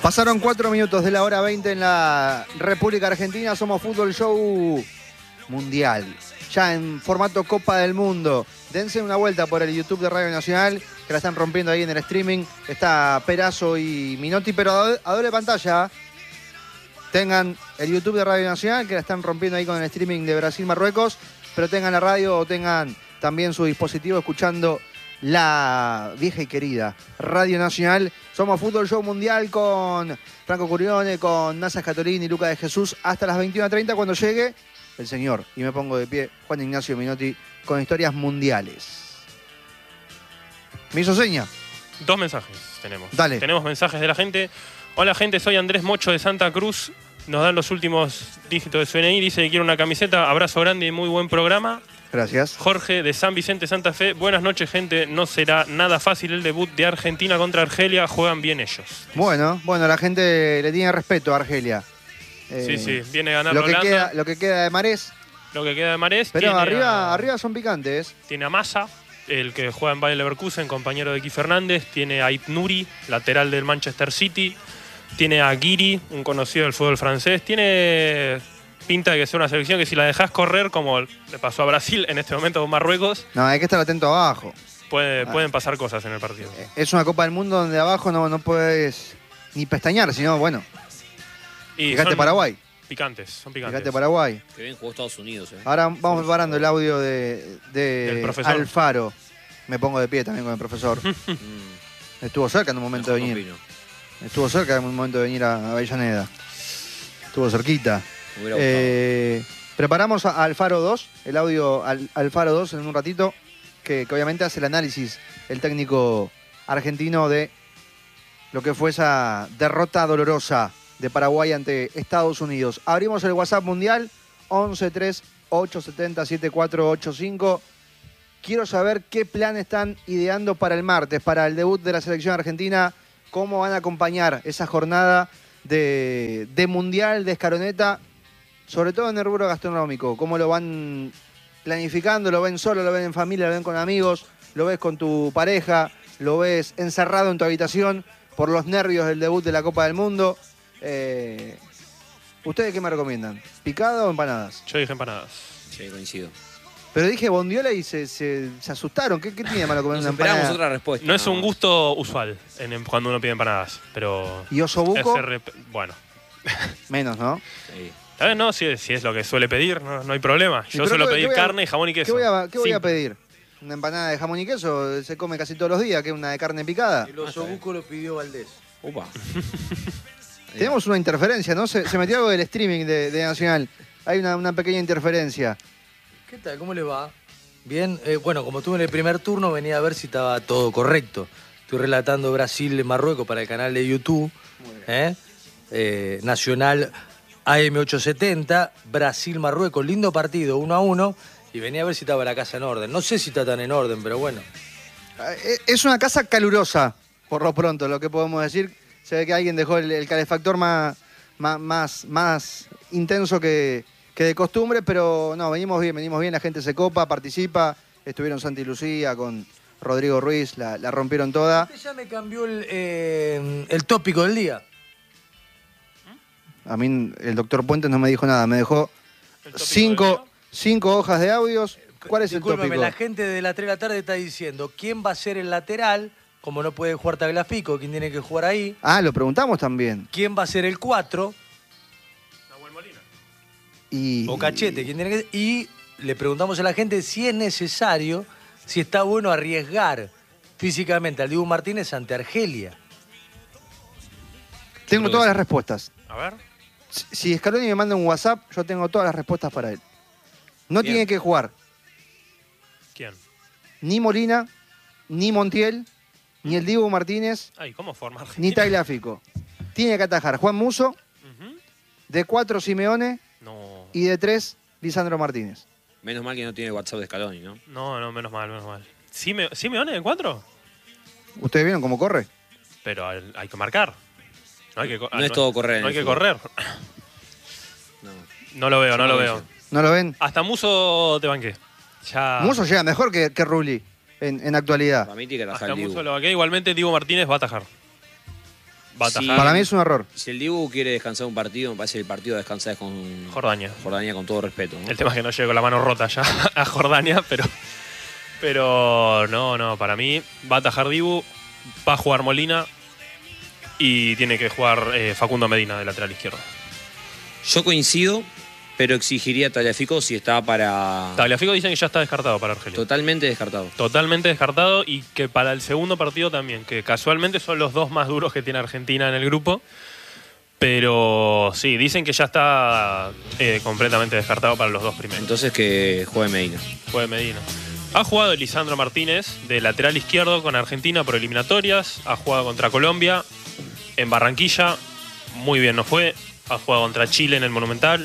Pasaron 4 minutos de la hora 20 en la República Argentina. Somos Fútbol Show Mundial, ya en formato Copa del Mundo. Dense una vuelta por el YouTube de Radio Nacional, que la están rompiendo ahí en el streaming. Está Perazo y Minotti, pero a doble pantalla. Tengan el YouTube de Radio Nacional, que la están rompiendo ahí con el streaming de Brasil-Marruecos, pero tengan la radio o tengan también su dispositivo escuchando la vieja y querida Radio Nacional. Somos Fútbol Show Mundial con Franco Curione, con Nasa Scatolini y Luca de Jesús hasta las 21:30 cuando llegue el señor, y me pongo de pie, Juan Ignacio Minotti, con historias mundiales. ¿Me hizo seña? 2 mensajes tenemos. Dale. Tenemos mensajes de la gente. Hola gente, soy Andrés Mocho de Santa Cruz. Nos dan los últimos dígitos de su DNI. Dice que quiere una camiseta. Abrazo grande y muy buen programa. Gracias. Jorge de San Vicente, Santa Fe. Buenas noches, gente. No será nada fácil el debut de Argentina contra Argelia. Juegan bien ellos. Bueno, la gente le tiene respeto a Argelia. Sí, viene a ganar lo que Holanda. queda de Marés. Lo que queda de Marés. Pero arriba son picantes. Tiene a Massa, el que juega en Bayer Leverkusen, compañero de Ki Fernández. Tiene a Ait Nouri, lateral del Manchester City. Tiene a Guiri, un conocido del fútbol francés. Tiene pinta de que sea una selección que si la dejás correr, como le pasó a Brasil en este momento con Marruecos, No, hay que estar atento abajo. pueden pasar cosas en el partido. Es una Copa del Mundo donde abajo no puedes ni pestañear, sino, bueno, Y fíjate son Paraguay. son picantes. Fíjate Paraguay. Que bien jugó Estados Unidos. Ahora vamos preparando el audio Del de profesor. Alfaro. Me pongo de pie también con el profesor. Estuvo cerca en un momento de venir. Estuvo cerca en un momento de venir a Avellaneda. Estuvo cerquita. Preparamos a Alfaro 2, el audio Alfaro 2 en un ratito, que obviamente hace el análisis el técnico argentino de lo que fue esa derrota dolorosa de Paraguay ante Estados Unidos. Abrimos el WhatsApp mundial 1138707485. Quiero saber qué plan están ideando para el martes, para el debut de la selección argentina. ¿Cómo van a acompañar esa jornada de Mundial de Escaroneta, sobre todo en el rubro gastronómico? ¿Cómo lo van planificando? ¿Lo ven solo, lo ven en familia, lo ven con amigos? ¿Lo ves con tu pareja? ¿Lo ves encerrado en tu habitación por los nervios del debut de la Copa del Mundo? ¿Ustedes qué me recomiendan? ¿Picada o empanadas? Yo dije empanadas. Sí, coincido. Pero dije bondiola y se asustaron. ¿Qué tiene de malo comer una empanada? Esperamos otra respuesta. No es un gusto usual cuando uno pide empanadas, pero... ¿Y osobuco? Bueno. Menos, ¿no? Sí. Tal vez no, si es lo que suele pedir, no hay problema. Yo pero suelo ¿qué pedir voy a- carne, jamón y queso. ¿Qué voy a Simple. pedir? ¿Una empanada de jamón y queso? Se come casi todos los días, que es una de carne picada. El osobuco lo pidió Valdés. Upa. Tenemos una interferencia, ¿no? Se metió algo del streaming de Nacional. Hay una pequeña interferencia. ¿Qué tal? ¿Cómo le va? Bien. Bueno, como estuve en el primer turno, venía a ver si estaba todo correcto. Estoy relatando Brasil-Marruecos para el canal de YouTube. Nacional AM870, Brasil-Marruecos. Lindo partido, 1-1. Y venía a ver si estaba la casa en orden. No sé si está tan en orden, pero bueno. Es una casa calurosa, por lo pronto, lo que podemos decir. Se ve que alguien dejó el calefactor más intenso que de costumbre, pero no, venimos bien, la gente se copa, participa. Estuvieron Santi y Lucía con Rodrigo Ruiz, la rompieron toda. Usted ya me cambió el tópico del día. A mí el doctor Puentes no me dijo nada, me dejó ¿El tópico del 5 hojas de audios. ¿Cuál es el Discúlpeme, tópico? la gente de la 3 de la tarde está diciendo quién va a ser el lateral, como no puede jugar Tagliafico, quién tiene que jugar ahí, Lo preguntamos también. quién va a ser el 4, Nahuel Molina. o Cachete, quién tiene que... Y le preguntamos a la gente si es necesario, si está bueno arriesgar físicamente al Dibu Martínez ante Argelia. Tengo creo todas que las respuestas. A ver. Si Scaloni me manda un WhatsApp, yo tengo todas las respuestas para él. No Bien. tiene que jugar ¿Quién? ni Molina, ni Montiel, ni el Dibu Martínez, Ay, ¿cómo forma ni Argentina? Tagliafico. Tiene que atajar Juan Musso, Ujú. de 4 Simeone No, y de 3 Lisandro Martínez. Menos mal que no tiene WhatsApp de Scaloni, ¿no? no, menos mal. ¿Simeone de 4? ¿Ustedes vieron cómo corre? Pero hay que marcar. No, hay que, No es todo correr en No hay el que fútbol. correr. No. No lo veo, no lo lo veo. hizo. ¿No lo ven? Hasta Muso te banqué. Ya. Musso llega mejor que Rulli en actualidad. Para mí tiene que atajar Hasta el Dibu. Muso lo banqué. Igualmente Diego Martínez va a atajar. va a atajar. Sí. Para mí es un error. Si el Dibu quiere descansar un partido, me parece que el partido a descansar es con Jordania. Jordania, con todo respeto, ¿no? El tema es que no llegue con la mano rota ya a Jordania, pero no, para mí va a atajar Dibu, va a jugar Molina y tiene que jugar Facundo Medina de lateral izquierdo. Yo coincido, pero exigiría a Tagliafico si está para... Tagliafico dicen que ya está descartado para Argelia. Totalmente descartado. Totalmente descartado y que para el segundo partido también, que casualmente son los dos más duros que tiene Argentina en el grupo. Pero sí, dicen que ya está completamente descartado para los dos primeros. Entonces que juegue Medina. Juega Medina. Ha jugado Lisandro Martínez de lateral izquierdo con Argentina por eliminatorias. Ha jugado contra Colombia en Barranquilla. Muy bien no fue. Ha jugado contra Chile en el Monumental.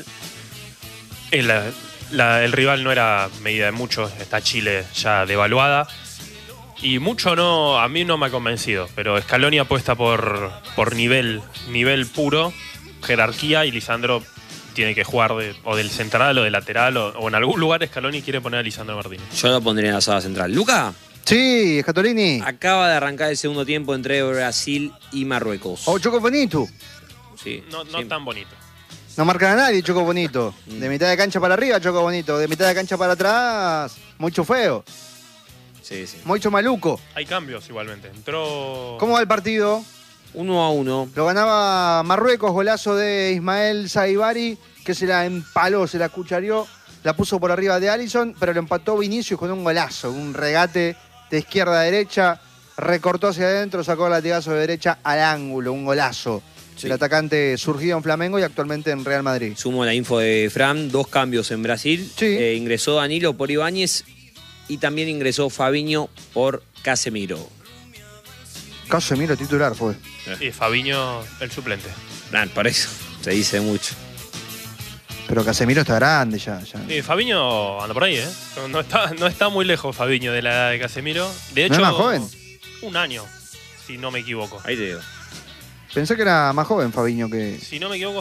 El rival no era medida de mucho. Está Chile ya devaluada. Y mucho no, a mí no me ha convencido. Pero Scaloni apuesta por nivel puro, jerarquía, y Lisandro tiene que jugar o del central o del lateral. O en algún lugar Scaloni quiere poner a Lisandro Martínez. Yo lo pondría en la sala central. Luca, Sí, Scatolini. acaba de arrancar el segundo tiempo entre Brasil y Marruecos. O Choco Bonito. Sí, No sí. tan bonito. No marcan a nadie, Choco Bonito. De mitad de cancha para arriba, Choco Bonito. De mitad de cancha para atrás, mucho feo. Sí. Mucho maluco. Hay cambios igualmente. Entró. ¿Cómo va el partido? 1-1. Lo ganaba Marruecos, golazo de Ismael Saibari, que se la empaló, se la cuchareó, la puso por arriba de Alisson, pero lo empató Vinicius con un golazo, un regate de izquierda a derecha, recortó hacia adentro, sacó el latigazo de derecha al ángulo, un golazo. Sí. El atacante surgido en Flamengo y actualmente en Real Madrid. Sumo la info de Fran, 2 cambios en Brasil. Sí. Ingresó Danilo por Ibáñez y también ingresó Fabinho por Casemiro. Casemiro titular fue. Y Fabinho, el suplente. Por eso se dice mucho. Pero Casemiro está grande ya. Y Fabinho anda por ahí, ¿eh? No está muy lejos Fabinho de la edad de Casemiro. De hecho, ¿No es más joven? Un año, si no me equivoco. Ahí te digo. Pensé que era más joven Fabiño que... Si no me equivoco,